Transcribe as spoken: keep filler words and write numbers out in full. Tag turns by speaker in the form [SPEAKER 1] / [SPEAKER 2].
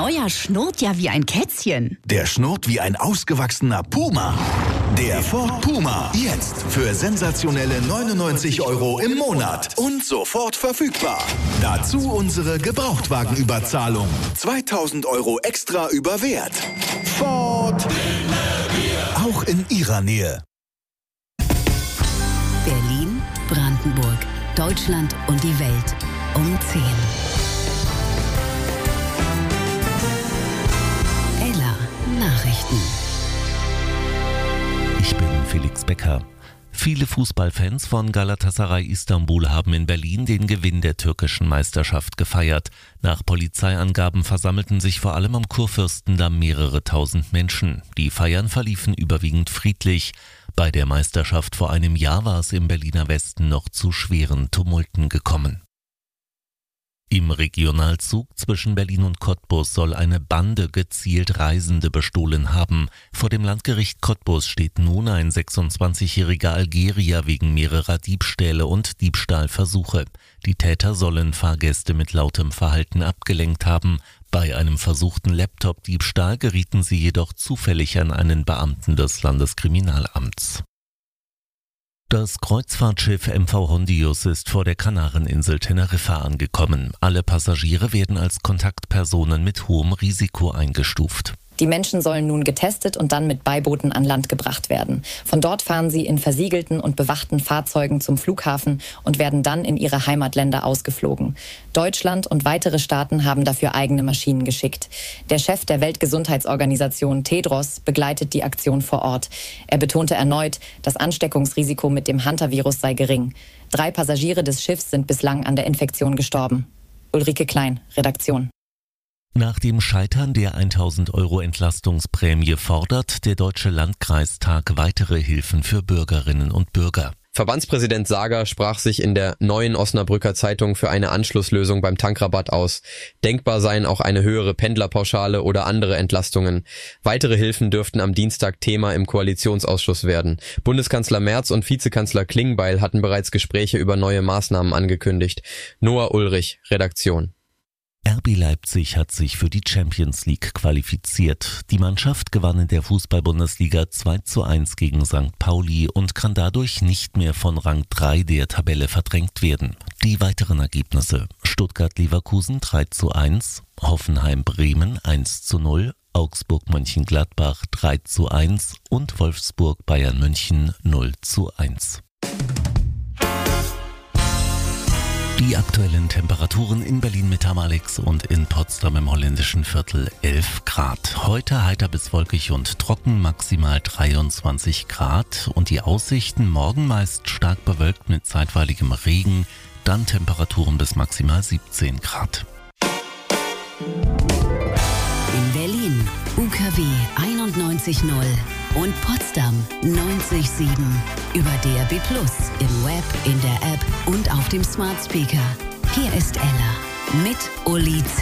[SPEAKER 1] euer schnurrt ja wie ein Kätzchen.
[SPEAKER 2] Der schnurrt wie ein ausgewachsener Puma. Der Ford Puma. Jetzt für sensationelle neunundneunzig Euro im Monat. Und sofort verfügbar. Dazu unsere Gebrauchtwagenüberzahlung. zweitausend Euro extra über Wert. Ford. Auch in Ihrer Nähe.
[SPEAKER 3] Berlin, Brandenburg, Deutschland und die Welt um zehn. Ella Nachrichten.
[SPEAKER 4] Ich bin Felix Becker. Viele Fußballfans von Galatasaray Istanbul haben in Berlin den Gewinn der türkischen Meisterschaft gefeiert. Nach Polizeiangaben versammelten sich vor allem am Kurfürstendamm mehrere tausend Menschen. Die Feiern verliefen überwiegend friedlich. Bei der Meisterschaft vor einem Jahr war es im Berliner Westen noch zu schweren Tumulten gekommen. Im Regionalzug zwischen Berlin und Cottbus soll eine Bande gezielt Reisende bestohlen haben. Vor dem Landgericht Cottbus steht nun ein sechsundzwanzigjähriger Algerier wegen mehrerer Diebstähle und Diebstahlversuche. Die Täter sollen Fahrgäste mit lautem Verhalten abgelenkt haben. Bei einem versuchten Laptop-Diebstahl gerieten sie jedoch zufällig an einen Beamten des Landeskriminalamts. Das Kreuzfahrtschiff M V Hondius ist vor der Kanareninsel Teneriffa angekommen. Alle Passagiere werden als Kontaktpersonen mit hohem Risiko eingestuft.
[SPEAKER 5] Die Menschen sollen nun getestet und dann mit Beibooten an Land gebracht werden. Von dort fahren sie in versiegelten und bewachten Fahrzeugen zum Flughafen und werden dann in ihre Heimatländer ausgeflogen. Deutschland und weitere Staaten haben dafür eigene Maschinen geschickt. Der Chef der Weltgesundheitsorganisation Tedros begleitet die Aktion vor Ort. Er betonte erneut, das Ansteckungsrisiko mit dem Hantavirus sei gering. Drei Passagiere des Schiffs sind bislang an der Infektion gestorben. Ulrike Klein, Redaktion.
[SPEAKER 4] Nach dem Scheitern der tausend Euro Entlastungsprämie fordert der Deutsche Landkreistag weitere Hilfen für Bürgerinnen und Bürger.
[SPEAKER 6] Verbandspräsident Sager sprach sich in der Neuen Osnabrücker Zeitung für eine Anschlusslösung beim Tankrabatt aus. Denkbar seien auch eine höhere Pendlerpauschale oder andere Entlastungen. Weitere Hilfen dürften am Dienstag Thema im Koalitionsausschuss werden. Bundeskanzler Merz und Vizekanzler Klingbeil hatten bereits Gespräche über neue Maßnahmen angekündigt. Noah Ulrich, Redaktion.
[SPEAKER 4] R B Leipzig hat sich für die Champions League qualifiziert. Die Mannschaft gewann in der Fußball-Bundesliga zwei zu eins gegen Sankt Pauli und kann dadurch nicht mehr von Rang drei der Tabelle verdrängt werden. Die weiteren Ergebnisse: Stuttgart-Leverkusen drei zu eins, Hoffenheim-Bremen eins zu null, Augsburg-Mönchengladbach drei zu eins und Wolfsburg-Bayern München null zu eins. Die aktuellen Temperaturen in Berlin mit Alex und in Potsdam im holländischen Viertel elf Grad. Heute heiter bis wolkig und trocken, maximal dreiundzwanzig Grad. Und die Aussichten: morgen meist stark bewölkt mit zeitweiligem Regen, dann Temperaturen bis maximal siebzehn Grad.
[SPEAKER 3] In Berlin U K W einundneunzig Komma null und Potsdam neunzig Komma sieben. Über D A B plus, im Web, in der App und auf dem Smart Speaker. Hier ist Ella mit Uli.